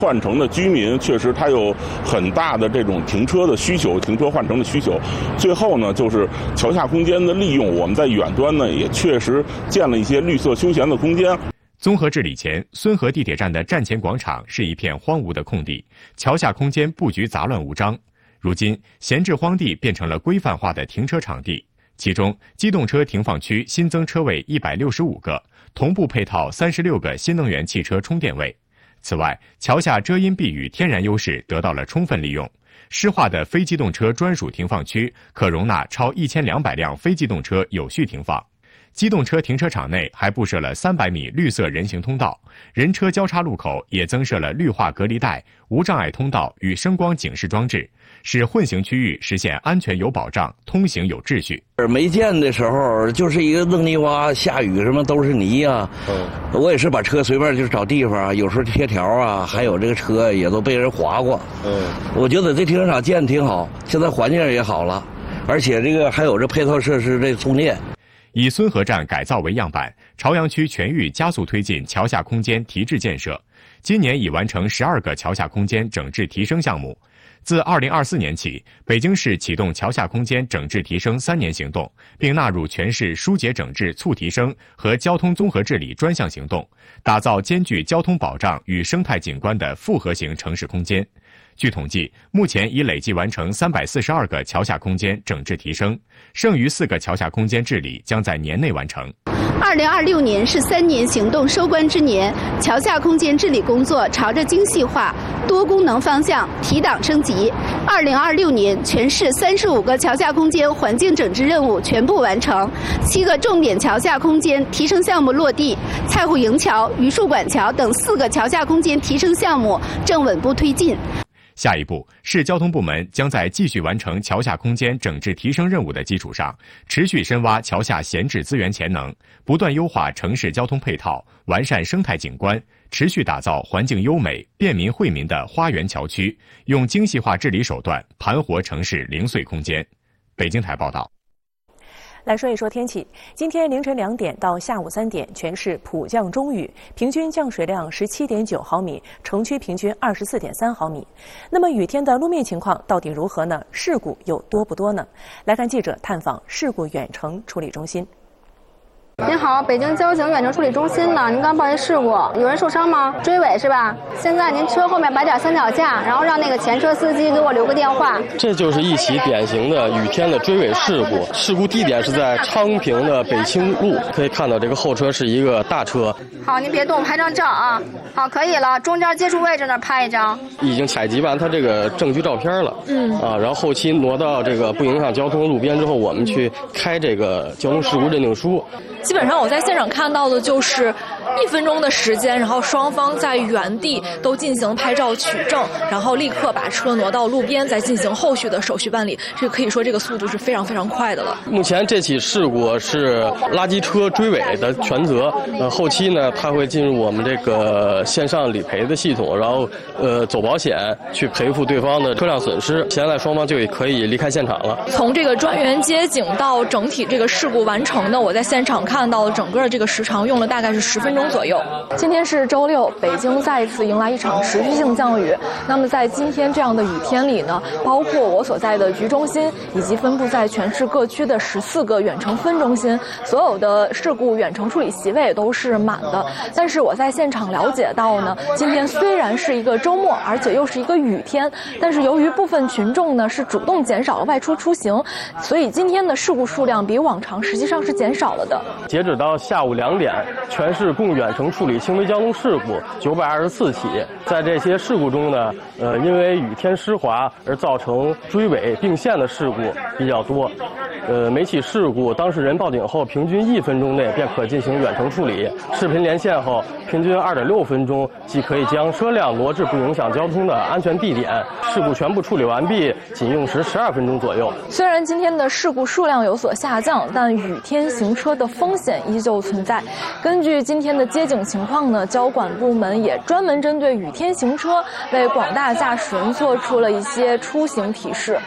换乘的居民确实他有很大的这种停车的需求，停车换乘的需求。最后呢，就是桥下空间的利用，我们在远端呢也确实建了一些绿色休闲的空间。 综合治理前，孙河地铁站的站前广场是一片荒芜的空地，桥下空间布局杂乱无章。如今，闲置荒地变成了规范化的停车场地，其中机动车停放区新增车位165个，同步配套36个新能源汽车充电位。此外，桥下遮阴避雨天然优势得到了充分利用，施划的非机动车专属停放区可容纳超1200辆非机动车有序停放。机动车停车场内还布设了300米绿色人行通道，人车交叉路口也增设了绿化隔离带、无障碍通道与声光警示装置，使混行区域实现安全有保障、通行有秩序。 没建的时候就是一个弄泥洼，下雨什么都是泥啊。我也是把车随便就是找地方，有时候贴条啊，还有这个车也都被人划过。我觉得这停车场建得挺好，现在环境也好了，而且这个还有这配套设施这充电。 以孙河站改造为样板，朝阳区全域加速推进桥下空间提质建设。今年已完成12个桥下空间整治提升项目。自2024年起，北京市启动桥下空间整治提升3年行动，并纳入全市疏解整治促提升和交通综合治理专项行动，打造兼具交通保障与生态景观的复合型城市空间。据统计，目前已累计完成342个桥下空间整治提升，剩余4个桥下空间治理将在年内完成。 2026年是3年行动收官之年，桥下空间治理工作朝着精细化、多功能方向提档升级。2026年，全市35个桥下空间环境整治任务全部完成，7个重点桥下空间提升项目落地，蔡户营桥、榆树馆桥等4个桥下空间提升项目正稳步推进。 下一步，市交通部门将在继续完成桥下空间整治提升任务的基础上，持续深挖桥下闲置资源潜能，不断优化城市交通配套，完善生态景观，持续打造环境优美、便民惠民的花园桥区，用精细化治理手段盘活城市零碎空间。北京台报道。 来说一说天气。今天凌晨2点到下午3点，全市普降中雨，平均降水量17.9毫米，城区平均24.3毫米。那么雨天的路面情况到底如何呢？事故又多不多呢？来看记者探访事故远程处理中心。 您好，北京交警远程处理中心呢？您刚报一事故，有人受伤吗？追尾是吧？现在您车后面摆点三脚架，然后让那个前车司机给我留个电话。 这就是一起典型的雨天的追尾事故。事故地点是在昌平的北清路，可以看到这个后车是一个大车。 好，您别动，拍张照啊。好，可以了，中间接触位置那儿拍一张。 已经采集完他这个证据照片了。然后后期挪到这个不影响交通路边之后，我们去开这个交通事故认定书。 基本上我在现场看到的就是1分钟的时间，然后双方在原地都进行拍照取证，然后立刻把车挪到路边，再进行后续的手续办理。这可以说这个速度是非常非常快的了。 目前这起事故是垃圾车追尾的全责，后期呢它会进入我们这个线上理赔的系统，然后走保险去赔付对方的车辆损失。现在双方就可以离开现场了。 从这个专员接警到整体这个事故完成呢，我在现场看到整个这个时长用了大概是10分钟左右。今天是周六，北京再一次迎来一场持续性降雨。那么在今天这样的雨天里呢，包括我所在的局中心以及分布在全市各区的14个远程分中心，所有的事故远程处理席位都是满的。但是我在现场了解到呢，今天虽然是一个周末，而且又是一个雨天，但是由于部分群众呢是主动减少了外出出行，所以今天的事故数量比往常实际上是减少了的。 截止到下午2点，全市共远程处理轻微交通事故924起。在这些事故中呢，因为雨天湿滑而造成追尾并线的事故比较多。每起事故当事人报警后，平均1分钟内便可进行远程处理。视频连线后，平均2.6分钟即可以将车辆挪至不影响交通的安全地点。事故全部处理完毕，仅用时12分钟左右。 虽然今天的事故数量有所下降，但雨天行车的风险依旧存在。根据今天的接警情况呢，交管部门也专门针对雨天行车，为广大驾驶人做出了一些出行提示。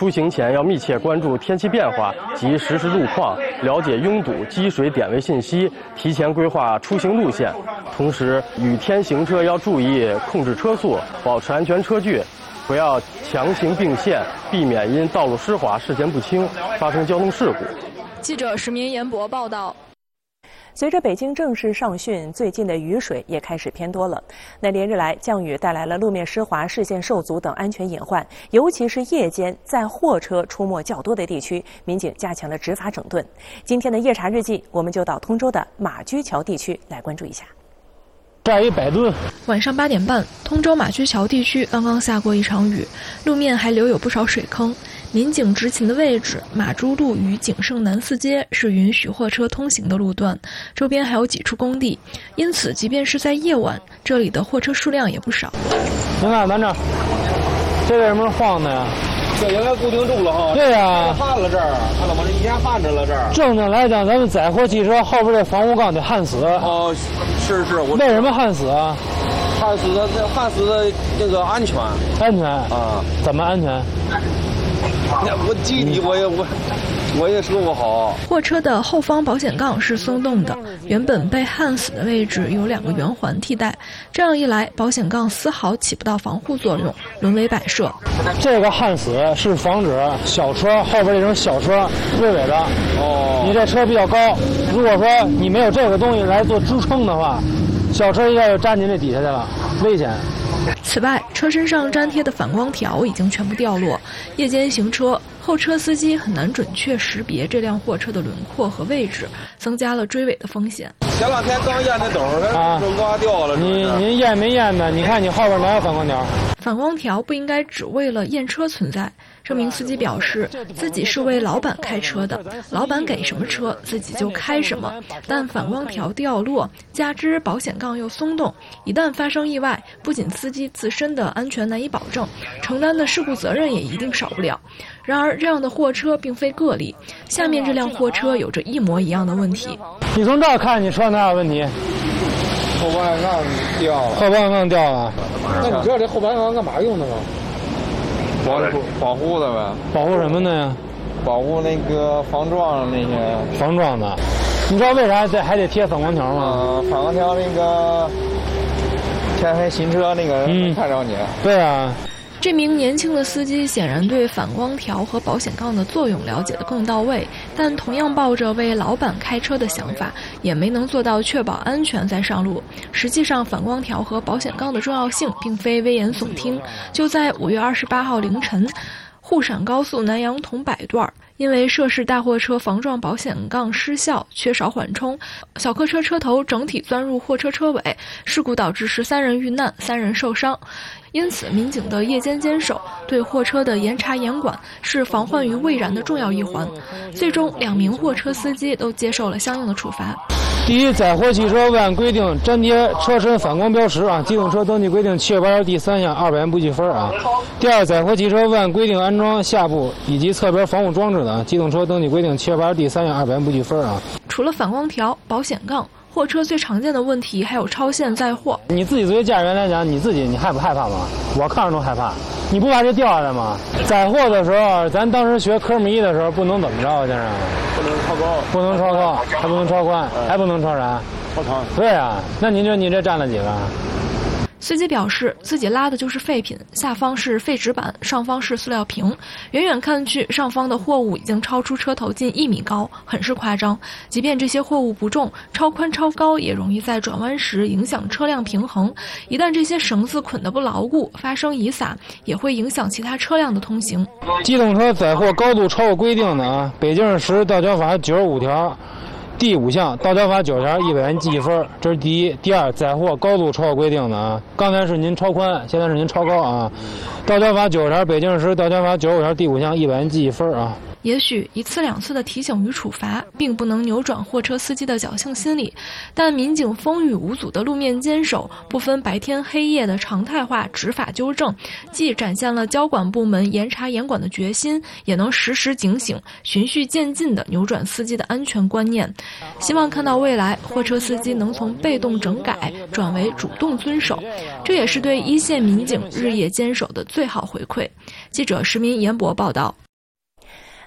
出行前要密切关注天气变化及实时路况，了解拥堵、积水点位信息，提前规划出行路线。同时，雨天行车要注意控制车速，保持安全车距，不要强行并线，避免因道路湿滑、视线不清发生交通事故。 记者石明严博报道。 随着北京正式上汛，最近的雨水也开始偏多了。那连日来降雨带来了路面湿滑、视线受阻等安全隐患，尤其是夜间在货车出没较多的地区，民警加强了执法整顿。今天的夜查日记，我们就到通州的马驹桥地区来关注一下。 这一摆渡。 晚上8点半，通州马驹桥地区刚刚下过一场雨，路面还留有不少水坑。民警执勤的位置马珠路与景盛南四街是允许货车通行的路段，周边还有几处工地，因此即便是在夜晚，这里的货车数量也不少。 你看咱这为什么是晃的呀？ 这原来固定住了哈。 对呀， 焊了这儿，看到吗？这以前焊着了这儿。 正常来讲，咱们载货汽车后边这防护杠得焊死。 哦，是， 为什么焊死啊？ 焊死的这个安全。 安全啊？ 怎么安全？ 我具体我也说不好。 货车的后方保险杠是松动的，原本被焊死的位置有2个圆环替代，这样一来，保险杠丝毫起不到防护作用，沦为摆设。 这个焊死是防止小车后边这种小车追尾的。哦，你这车比较高，如果说你没有这个东西来做支撑的话，小车一下就粘进这底下去了，危险。 此外，车身上粘贴的反光条已经全部掉落，夜间行车，后车司机很难准确识别这辆货车的轮廓和位置，增加了追尾的风险。 前2天刚验的斗儿，它刮掉了。 您验没验呢？你看你后边哪有反光条？ 反光条不应该只为了验车存在。这名司机表示，自己是为老板开车的，老板给什么车自己就开什么。但反光条掉落，加之保险杠又松动，一旦发生意外，不仅司机自身的安全难以保证，承担的事故责任也一定少不了。然而，这样的货车并非个例，下面这辆货车有着一模一样的问题。 你从这儿看，你车哪有问题？ 后保险杠掉了。 后保险杠掉了。 那你知道这后保险杠干嘛用的吗？保护的呗。 保护什么的呀？ 保护那个防撞那些。 防撞的。你知道为啥还得贴反光条吗？ 反光条那个天黑行车那个人看着你。 对啊。 这名年轻的司机显然对反光条和保险杠的作用了解得更到位，但同样抱着为老板开车的想法，也没能做到确保安全再上路。实际上，反光条和保险杠的重要性并非危言耸听。就在5月28号凌晨，沪陕高速南阳桐柏段，因为涉事大货车防撞保险杠失效，缺少缓冲，小客车车头整体钻入货车车尾，事故导致13人遇难，3人受伤。因此，民警的夜间坚守对货车的严查严管是防患于未然的重要一环。最终，2名货车司机都接受了相应的处罚。 第一，载货汽车未按规定粘贴车身反光标识机动车登记规定7月8号第3项200元不记分第二，载货汽车未按规定安装下部以及侧边防护装置的机动车登记规定7月8号第3项200元不记分除了反光条、保险杠，货车最常见的问题还有超限载货。 你自己作为驾驶员来讲，你害不害怕吗？我看着都害怕。你不怕这掉下来吗？载货的时候，咱当时学科目1的时候，不能怎么着，先生？ 不能超高， 不能超高，还不能超宽，还不能超啥？ 超长。 对啊，那您说你这占了几个？ 司机表示，自己拉的就是废品，下方是废纸板，上方是塑料瓶。远远看去，上方的货物已经超出车头近1米高，很是夸张。即便这些货物不重，超宽超高也容易在转弯时影响车辆平衡。一旦这些绳子捆得不牢固，发生遗撒，也会影响其他车辆的通行。 机动车载货高度超过规定的北京市道交法95条。第5项，道交法9条100元记分，这是第一。第二，载货高度超过规定的刚才是您超宽，现在是您超高道交法9条，北京市道交法95条第5项100元记分也许1次2次的提醒与处罚并不能扭转货车司机的侥幸心理，但民警风雨无阻的路面坚守，不分白天黑夜的常态化执法纠正，既展现了交管部门严查严管的决心，也能时时警醒，循序渐进地扭转司机的安全观念。希望看到未来货车司机能从被动整改转为主动遵守，这也是对一线民警日夜坚守的最好回馈。记者石民严博报道。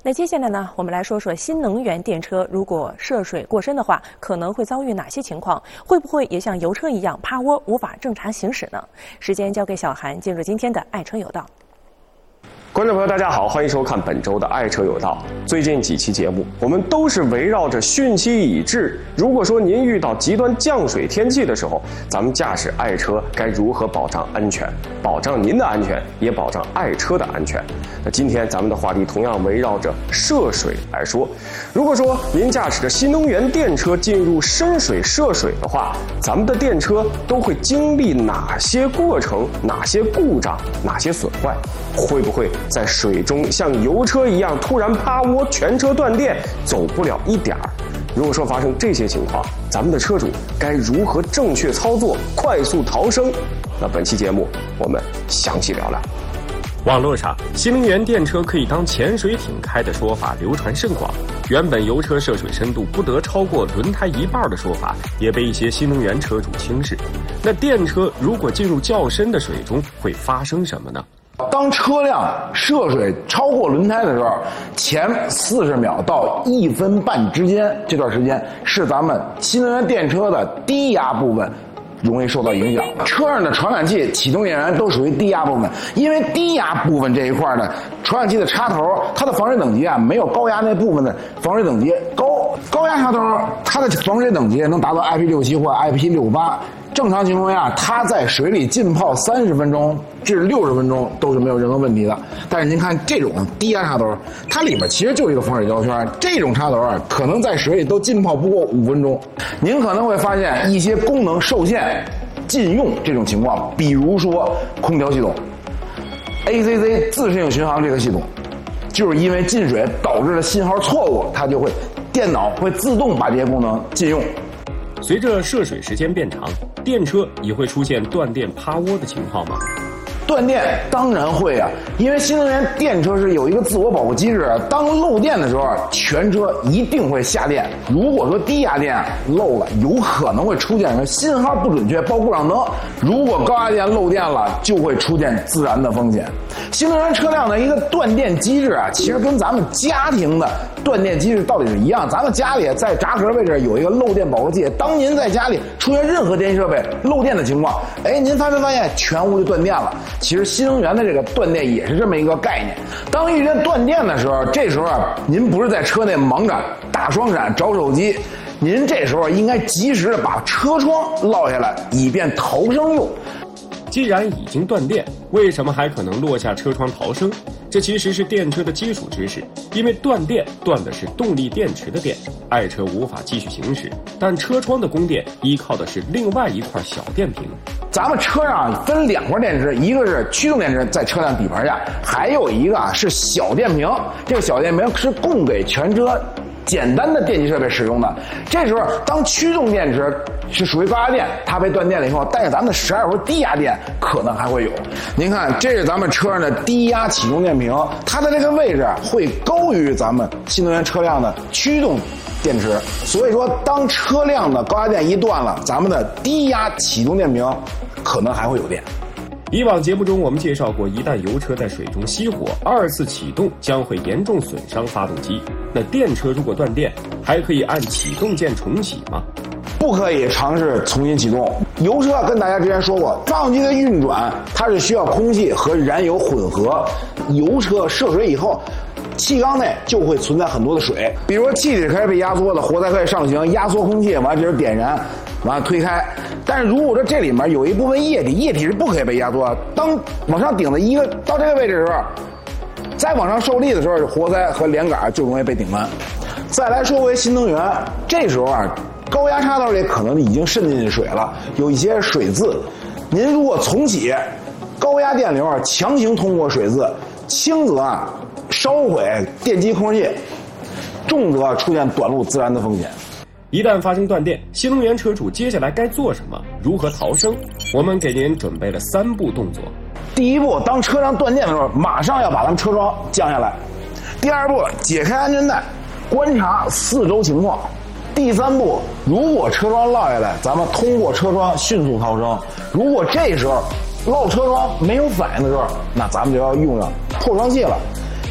那接下来呢，我们来说说新能源电车如果涉水过深的话，可能会遭遇哪些情况？会不会也像油车一样趴窝，无法正常行驶呢？时间交给小韩，进入今天的爱车有道。 观众朋友，大家好，欢迎收看本周的《爱车有道》。最近几期节目，我们都是围绕着汛期已至，如果说您遇到极端降水天气的时候，咱们驾驶爱车该如何保障安全，保障您的安全，也保障爱车的安全。那今天咱们的话题同样围绕着涉水来说。如果说您驾驶着新能源电车进入深水涉水的话，咱们的电车都会经历哪些过程、哪些故障、哪些损坏？会不会在水中像油车一样突然趴窝，全车断电，走不了一点儿？如果说发生这些情况，咱们的车主该如何正确操作，快速逃生？那本期节目我们详细聊聊。网络上新能源电车可以当潜水艇开的说法流传甚广，原本油车涉水深度不得超过轮胎一半的说法也被一些新能源车主轻视。那电车如果进入较深的水中会发生什么呢？ 当车辆涉水超过轮胎的时候，前40秒到1分半之间，这段时间是咱们新能源电车的低压部分容易受到影响。车上的传感器、启动电源都属于低压部分，因为低压部分这一块呢，传感器的插头它的防水等级啊，没有高压那部分的防水等级高。高压插头它的防水等级能达到 IP67 或 IP68。正常情况下，它在水里浸泡30分钟至60分钟都是没有任何问题的。但是您看这种低压插头，它里面其实就是一个防水胶圈，这种插头啊，可能在水里都浸泡不过5分钟。您可能会发现一些功能受限、禁用这种情况，比如说空调系统、ACC 自适应巡航这个系统，就是因为进水导致了信号错误，它就会电脑会自动把这些功能禁用。 随着涉水时间变长，电车也会出现断电趴窝的情况吗？ 断电当然会啊，因为新能源电车是有一个自我保护机制，当漏电的时候，全车一定会下电。如果说低压电漏了，有可能会出现信号不准确、报故障灯；如果高压电漏电了，就会出现自燃的风险。新能源车辆的一个断电机制啊，其实跟咱们家庭的断电机制道理是一样。咱们家里在闸壳位置有一个漏电保护器，当您在家里出现任何电器设备漏电的情况，您发现全屋就断电了。其实新能源的这个断电也是这么一个概念。当遇见断电的时候，这时候您不是在车内忙着打双闪找手机，您这时候应该及时的把车窗落下来，以便逃生用。 既然已经断电，为什么还可能落下车窗逃生？这其实是电车的基础知识，因为断电断的是动力电池的电，爱车无法继续行驶，但车窗的供电依靠的是另外一块小电瓶。 咱们车上分2块电池，一个是驱动电池在车辆底盘下，还有一个是小电瓶，这个小电瓶是供给全车简单的电气设备使用的。这时候当驱动电池是属于高压电，它被断电了以后，但是咱们的12伏低压电可能还会有。您看，这是咱们车上的低压启动电瓶，它的这个位置会高于咱们新能源车辆的驱动电池，所以说当车辆的高压电一断了，咱们的低压启动电瓶可能还会有电。 以往节目中我们介绍过，一旦油车在水中熄火，2次启动将会严重损伤发动机。那电车如果断电，还可以按启动键重启吗？ 不可以尝试重新启动。油车跟大家之前说过，发动机的运转它是需要空气和燃油混合，油车涉水以后，气缸内就会存在很多的水，比如说气体开始被压缩了，活塞可以上行，压缩空气，完了就是点燃，完了推开。但是如果说这里面有一部分液体，液体是不可以被压缩的，当往上顶的一个到这个位置的时候，再往上受力的时候，活塞和连杆就容易被顶翻。再来说回新能源，这时候啊，高压插头里可能已经渗进去水了，有一些水渍。您如果重启，高压电流强行通过水渍，轻则烧毁电机控制器，重则出现短路自燃的风险。 一旦发生断电，新能源车主接下来该做什么？如何逃生？我们给您准备了3步动作。 第一步，当车辆断电的时候，马上要把咱们车窗降下来。第2步，解开安全带，观察4周情况。第3步，如果车窗落下来，咱们通过车窗迅速逃生。如果这时候落车窗没有反应的时候，那咱们就要用上破窗器了。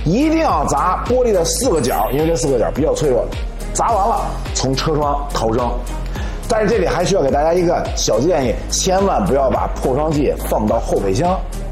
一定要砸玻璃的4个角，因为这4个角比较脆弱。砸完了，从车窗逃生。但是这里还需要给大家一个小建议，千万不要把破窗器放到后备箱，